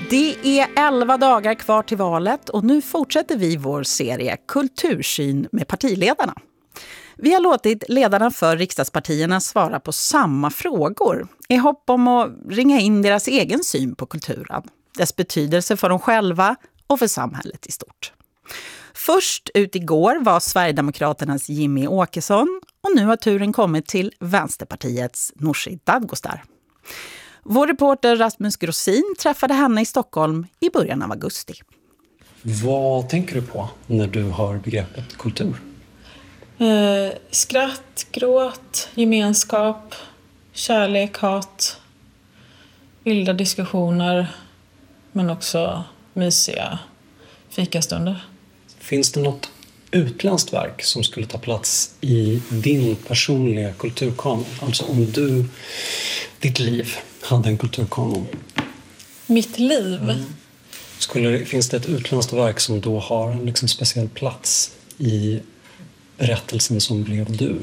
Det är 11 dagar kvar till valet och nu fortsätter vi vår serie Kultursyn med partiledarna. Vi har låtit ledarna för riksdagspartierna svara på samma frågor i hopp om att ringa in deras egen syn på kulturen, dess betydelse för dem själva och för samhället i stort. Först ut igår var Sverigedemokraternas Jimmy Åkesson och nu har turen kommit till Vänsterpartiets Nooshi Dadgostar. Vår reporter Rasmus Grossin träffade henne i Stockholm i början av augusti. Vad tänker du på när du hör begreppet kultur? Skratt, gråt, gemenskap, kärlek, hat, vilda diskussioner, men också mysiga fikastunder. Finns det något utländskt verk som skulle ta plats i din personliga kulturkanon? Alltså om ditt liv hade en kulturkanon. Mitt liv? Finns det ett utländskt verk som då har en liksom speciell plats i berättelsen som blev du?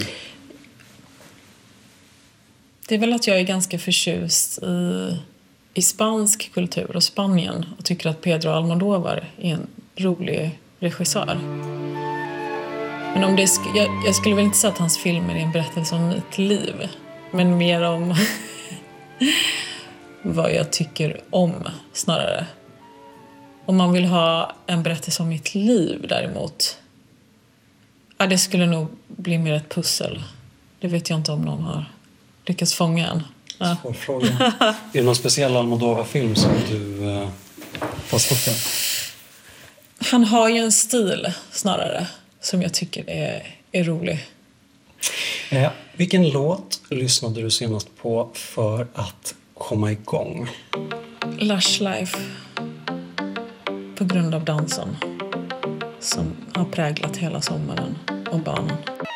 Det är väl att jag är ganska förtjust i spansk kultur och Spanien och tycker att Pedro Almodóvar är en rolig regissör. Men om jag skulle väl inte säga att hans filmer är en berättelse om mitt liv, men mer om vad jag tycker om snarare. Om man vill ha en berättelse om mitt liv däremot, ja, det skulle nog bli mer ett pussel. Det vet jag inte om någon har lyckats fånga än. Ja. Svår fråga. Är det någon speciell Almodóvar-film som du fastnar för? Han har ju en stil snarare som jag tycker är rolig. Vilken låt lyssnade du senast på för att komma igång? Lush Life. På grund av dansen som har präglat hela sommaren och barnen.